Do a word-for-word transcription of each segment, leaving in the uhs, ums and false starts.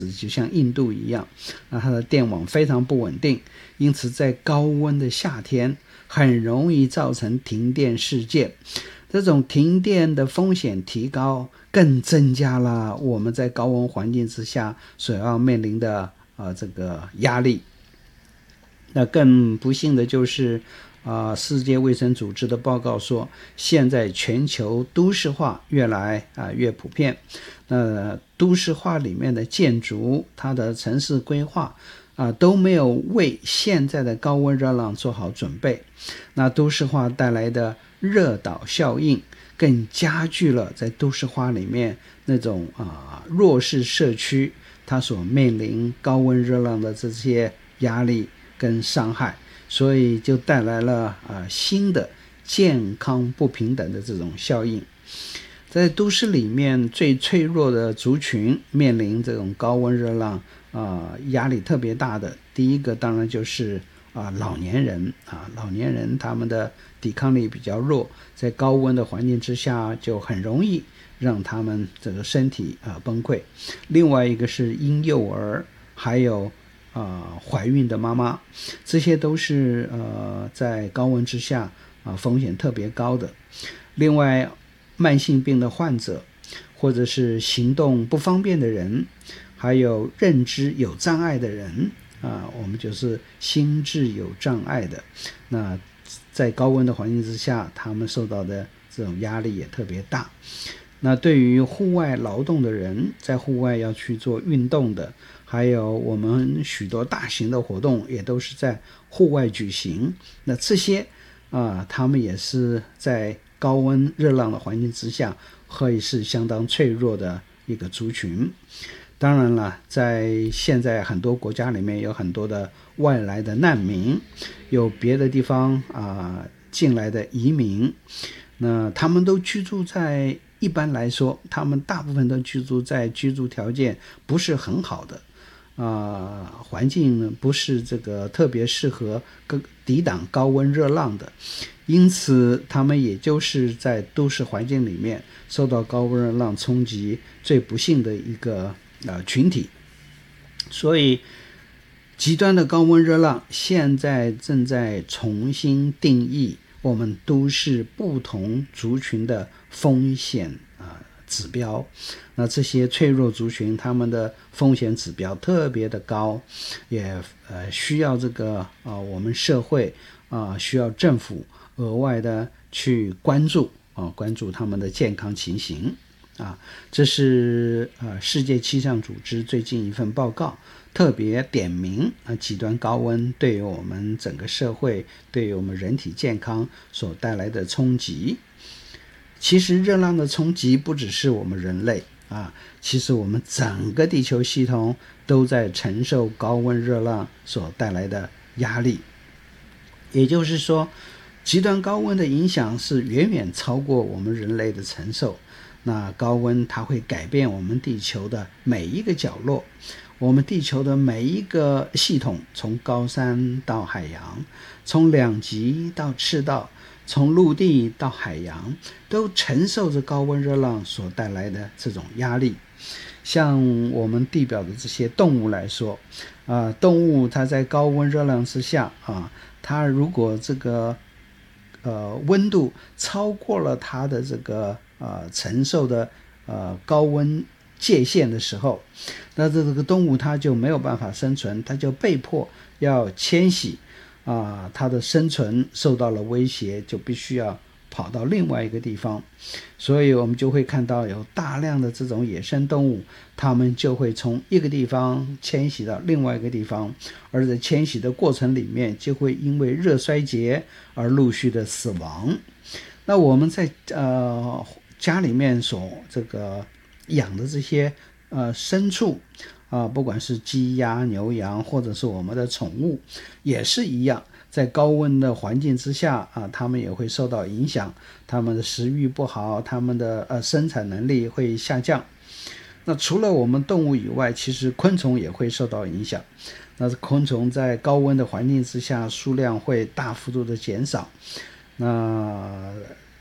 就像印度一样，那它的电网非常不稳定，因此在高温的夏天很容易造成停电事件。这种停电的风险提高，更增加了我们在高温环境之下所要面临的呃这个压力。那更不幸的就是啊、呃，世界卫生组织的报告说，现在全球都市化越来啊、呃、越普遍。那都市化里面的建筑，它的城市规划啊、呃、都没有为现在的高温热浪做好准备。那都市化带来的热岛效应，更加剧了在都市化里面那种啊、呃、弱势社区它所面临高温热浪的这些压力跟伤害，所以就带来了啊、呃、新的健康不平等的这种效应。在都市里面最脆弱的族群面临这种高温热浪啊、呃、压力特别大的，第一个当然就是啊、呃、老年人啊，老年人他们的抵抗力比较弱，在高温的环境之下就很容易让他们这个身体啊、呃、崩溃。另外一个是婴幼儿，还有啊、呃、怀孕的妈妈，这些都是呃在高温之下啊、呃、风险特别高的。另外慢性病的患者，或者是行动不方便的人，还有认知有障碍的人啊，我们就是心智有障碍的，那在高温的环境之下，他们受到的这种压力也特别大。那对于户外劳动的人，在户外要去做运动的，还有我们许多大型的活动也都是在户外举行，那这些啊，他们也是在高温热浪的环境之下会是相当脆弱的一个族群。当然了，在现在很多国家里面有很多的外来的难民，有别的地方啊、呃、进来的移民，那他们都居住在，一般来说他们大部分都居住在居住条件不是很好的啊、呃，环境不是这个特别适合抵挡高温热浪的，因此他们也就是在都市环境里面受到高温热浪冲击最不幸的一个呃群体。所以极端的高温热浪现在正在重新定义我们都市不同族群的风险啊、呃、指标。那这些脆弱族群他们的风险指标特别的高，也呃需要这个啊、呃、我们社会啊、呃、需要政府额外的去关注啊、呃、关注他们的健康情形啊。这是呃世界气象组织最近一份报告，特别点名啊极端高温对于我们整个社会，对于我们人体健康所带来的冲击。其实热浪的冲击不只是我们人类啊，其实我们整个地球系统都在承受高温热浪所带来的压力。也就是说，极端高温的影响是远远超过我们人类的承受。那高温它会改变我们地球的每一个角落，我们地球的每一个系统，从高山到海洋，从两极到赤道，从陆地到海洋，都承受着高温热浪所带来的这种压力。像我们地表的这些动物来说啊、呃，动物它在高温热浪之下啊，它如果这个呃温度超过了它的这个呃承受的呃高温界限的时候，那这个动物它就没有办法生存，它就被迫要迁徙啊、呃，它的生存受到了威胁，就必须要跑到另外一个地方。所以我们就会看到有大量的这种野生动物，它们就会从一个地方迁徙到另外一个地方，而在迁徙的过程里面就会因为热衰竭而陆续的死亡。那我们在呃家里面所这个养的这些呃牲畜啊、呃，不管是鸡鸭牛羊或者是我们的宠物也是一样，在高温的环境之下啊，它们也会受到影响，它们的食欲不好，它们的呃生产能力会下降。那除了我们动物以外，其实昆虫也会受到影响。那昆虫在高温的环境之下数量会大幅度的减少，那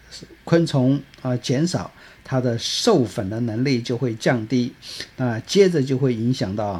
昆虫啊减少，它的授粉的能力就会降低，啊，接着就会影响到